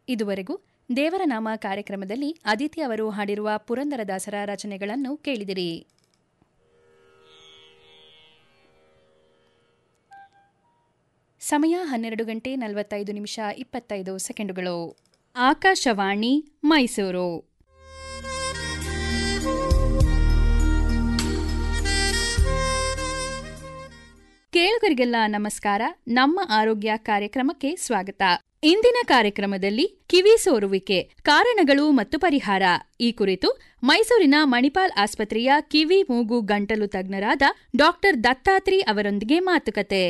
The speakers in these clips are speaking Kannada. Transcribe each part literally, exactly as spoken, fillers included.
ಇದುವರೆಗೂ ದೇವರ ನಾಮ ಕಾರ್ಯಕ್ರಮದಲ್ಲಿ ಅದಿತಿ ಅವರು ಹಾಡಿರುವ ಪುರಂದರದಾಸರ ರಚನೆಗಳನ್ನು ಕೇಳಿದಿರಿ. ಸಮಯ ಹನ್ನೆರಡು ಗಂಟೆ ನಲವತ್ತೈದು ನಿಮಿಷ ಇಪ್ಪತ್ತೈದು ಸೆಕೆಂಡುಗಳು. ಆಕಾಶವಾಣಿ ಮೈಸೂರು. ಕೇಳುಗರಿಗೆಲ್ಲ ನಮಸ್ಕಾರ. ನಮ್ಮ ಆರೋಗ್ಯ ಕಾರ್ಯಕ್ರಮಕ್ಕೆ ಸ್ವಾಗತ. ಇಂದಿನ ಕಾರ್ಯಕ್ರಮದಲ್ಲಿ ಕಿವಿ ಸೋರುವಿಕೆ ಕಾರಣಗಳು ಮತ್ತು ಪರಿಹಾರ ಈ ಕುರಿತು ಮೈಸೂರಿನ ಮಣಿಪಾಲ್ ಆಸ್ಪತ್ರೆಯ ಕಿವಿ ಮೂಗು ಗಂಟಲು ತಜ್ಞರಾದ ಡಾಕ್ಟರ್ ದತ್ತಾತ್ರಿ ಅವರೊಂದಿಗೆ ಮಾತುಕತೆ.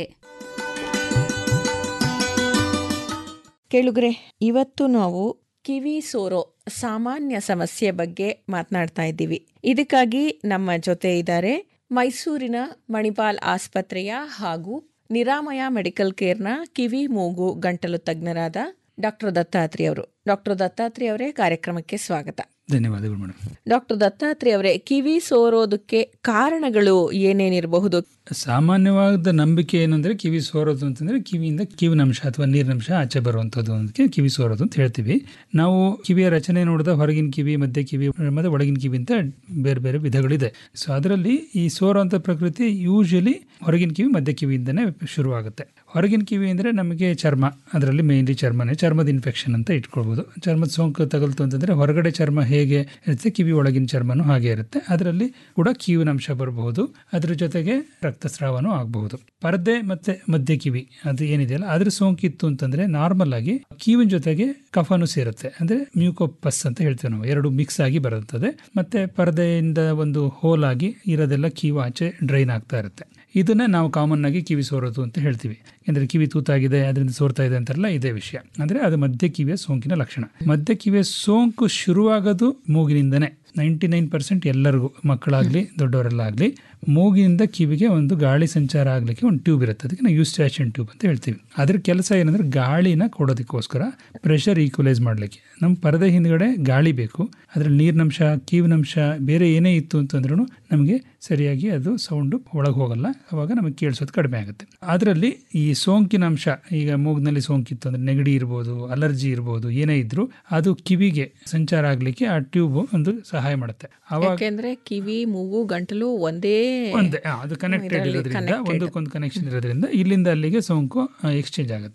ಕೇಳುಗರೆ, ಇವತ್ತು ನಾವು ಕಿವಿ ಸೋರೋ ಸಾಮಾನ್ಯ ಸಮಸ್ಯೆ ಬಗ್ಗೆ ಮಾತನಾಡ್ತಾ ಇದ್ದೀವಿ. ಇದಕ್ಕಾಗಿ ನಮ್ಮ ಜೊತೆ ಇದ್ದಾರೆ ಮೈಸೂರಿನ ಮಣಿಪಾಲ್ ಆಸ್ಪತ್ರೆಯ ಹಾಗೂ ನಿರಾಮಯ ಮೆಡಿಕಲ್ ಕೇರ್ನ ಕಿವಿ ಮೂಗು ಗಂಟಲು ತಜ್ಞರಾದ ಡಾಕ್ಟರ್ ದತ್ತಾತ್ರಿ ಅವರು. ಡಾಕ್ಟರ್ ದತ್ತಾತ್ರಿ ಅವರೇ, ಕಾರ್ಯಕ್ರಮಕ್ಕೆ ಸ್ವಾಗತ. ಧನ್ಯವಾದಗಳು ಮೇಡಮ್. ಡಾಕ್ಟರ್ ದತ್ತಾತ್ರಿ ಅವರೇ, ಕಿವಿ ಸೋರೋದಕ್ಕೆ ಕಾರಣಗಳು ಏನೇನಿರಬಹುದು? ಸಾಮಾನ್ಯವಾದ ನಂಬಿಕೆ ಏನಂದ್ರೆ ಕಿವಿ ಸೋರೋದು ಅಂತಂದ್ರೆ ಕಿವಿಯಿಂದ ಕಿವಿನಂಶ ಅಥವಾ ನೀರಿನಂಶ ಆಚೆ ಬರುವಂಥದ್ದು ಅದಕ್ಕೆ ಕಿವಿ ಸೋರೋದು ಅಂತ ಹೇಳ್ತೀವಿ. ನಾವು ಕಿವಿಯ ರಚನೆ ನೋಡಿದ ಹೊರಗಿನ ಕಿವಿ, ಮಧ್ಯ ಕಿವಿ ಮತ್ತೆ ಒಳಗಿನ ಕಿವಿ ಅಂತ ಬೇರೆ ಬೇರೆ ವಿಧಗಳಿದೆ. ಸೊ ಅದರಲ್ಲಿ ಈ ಸೋರುವಂಥ ಪ್ರಕೃತಿ ಯೂಶಲಿ ಹೊರಗಿನ ಕಿವಿ, ಮಧ್ಯ ಕಿವಿಯಿಂದನೇ ಶುರುವಾಗುತ್ತೆ. ಹೊರಗಿನ ಕಿವಿ ಅಂದರೆ ನಮಗೆ ಚರ್ಮ, ಅದರಲ್ಲಿ ಮೇನ್ಲಿ ಚರ್ಮನೇ, ಚರ್ಮದ ಇನ್ಫೆಕ್ಷನ್ ಅಂತ ಇಟ್ಕೊಳ್ಬೋದು. ಚರ್ಮದ ಸೋಂಕು ತಗಲ್ತು ಅಂತಂದರೆ ಹೊರಗಡೆ ಚರ್ಮ ಹೇಗೆ ಇರುತ್ತೆ, ಕಿವಿ ಒಳಗಿನ ಚರ್ಮನೂ ಹಾಗೆ ಇರುತ್ತೆ. ಅದರಲ್ಲಿ ಕೂಡ ಕಿವಿನಂಶ ಬರಬಹುದು. ಅದ್ರ ಜೊತೆಗೆ ರಕ್ತಸ್ರಾವನೂ ಆಗಬಹುದು. ಪರದೆ ಮತ್ತೆ ಮಧ್ಯ ಕಿವಿ ಅದು ಏನಿದೆಯಲ್ಲ ಅದ್ರ ಸೋಂಕಿತ್ತು ಅಂತಂದ್ರೆ ನಾರ್ಮಲ್ ಆಗಿ ಕಿವಿನ ಜೊತೆಗೆ ಕಫನು ಸೇರುತ್ತೆ. ಅಂದ್ರೆ ಮ್ಯೂಕೋಪಸ್ ಅಂತ ಹೇಳ್ತೇವೆ ನಾವು, ಎರಡು ಮಿಕ್ಸ್ ಆಗಿ ಬರುತ್ತದೆ. ಮತ್ತೆ ಪರದೆಯಿಂದ ಒಂದು ಹೋಲ್ ಆಗಿ ಇರೋದೆಲ್ಲ ಕಿವಿ ಆಚೆ ಡ್ರೈನ್ ಆಗ್ತಾ ಇರುತ್ತೆ. ಇದನ್ನ ನಾವು ಕಾಮನ್ ಆಗಿ ಕಿವಿ ಸೋರೋದು ಅಂತ ಹೇಳ್ತೀವಿ. ಅಂದ್ರೆ ಕಿವಿ ತೂತಾಗಿದೆ ಅದರಿಂದ ಸೋರ್ತಾ ಇದೆ ಅಂತಾರಲ್ಲ, ಇದೇ ವಿಷಯ. ಅಂದ್ರೆ ಅದು ಮಧ್ಯ ಕಿವಿಯ ಸೋಂಕಿನ ಲಕ್ಷಣ. ಮಧ್ಯ ಕಿವಿಯ ಸೋಂಕು ಶುರುವಾಗೋದು ಮೂಗಿನಿಂದನೇ. ನೈಂಟಿ ನೈನ್ ಪರ್ಸೆಂಟ್ ಎಲ್ಲರಿಗೂ, ಮಕ್ಕಳಾಗ್ಲಿ ದೊಡ್ಡವರೆಲ್ಲಾಗ್ಲಿ, ಮೂಗಿನಿಂದ ಕಿವಿಗೆ ಒಂದು ಗಾಳಿ ಸಂಚಾರ ಆಗ್ಲಿಕ್ಕೆ ಒಂದು ಟ್ಯೂಬ್ ಇರುತ್ತೆ. ಅದಕ್ಕೆ ನಾವು ಯೂಸ್ಟ್ಯಾಷನ್ ಟ್ಯೂಬ್ ಅಂತ ಹೇಳ್ತೀವಿ. ಅದ್ರ ಕೆಲಸ ಏನಂದ್ರೆ ಗಾಳಿನ ಕೊಡೋದಕ್ಕೋಸ್ಕರ, ಪ್ರೆಷರ್ ಈಕ್ವಲೈಸ್ ಮಾಡ್ಲಿಕ್ಕೆ. ನಮ್ಮ ಪರದೆ ಹಿಂದ್ಗಡೆ ಗಾಳಿ ಬೇಕು, ಅದ್ರಲ್ಲಿ ನೀರಿನಂಶ, ಕಿವಿನಂಶ, ಬೇರೆ ಏನೇ ಇತ್ತು ಅಂತಂದ್ರೂ ನಮಗೆ ಸರಿಯಾಗಿ ಅದು ಸೌಂಡು ಒಳಗೆ ಹೋಗಲ್ಲ. ಅವಾಗ ನಮಗೆ ಕೇಳಿಸೋದು ಕಡಿಮೆ ಆಗುತ್ತೆ. ಅದರಲ್ಲಿ ಈ ಸೋಂಕಿನ ಅಂಶ, ಈಗ ಮೂಗಿನಲ್ಲಿ ಸೋಂಕಿತ್ತು ಅಂದ್ರೆ ನೆಗಡಿ ಇರ್ಬೋದು, ಅಲರ್ಜಿ ಇರ್ಬೋದು, ಏನೇ ಇದ್ರು ಅದು ಕಿವಿಗೆ ಸಂಚಾರ ಆಗ್ಲಿಕ್ಕೆ ಆ ಟ್ಯೂಬ್ ಒಂದು ಸಹಾಯ ಮಾಡುತ್ತೆ. ಯಾಕೆಂದ್ರೆ ಕಿವಿ, ಮೂಗು, ಗಂಟಲು ಒಂದೇ ಒಂದೇ ಅದು ಕನೆಕ್ಟೆಡ್ ಇರೋದ್ರಿಂದ, ಒಂದಕ್ಕೊಂದು ಕನೆಕ್ಷನ್ ಇರೋದ್ರಿಂದ ಇಲ್ಲಿಂದ ಅಲ್ಲಿಗೆ ಸೋಂಕು ಎಕ್ಸ್ಚೇಂಜ್ ಆಗುತ್ತೆ.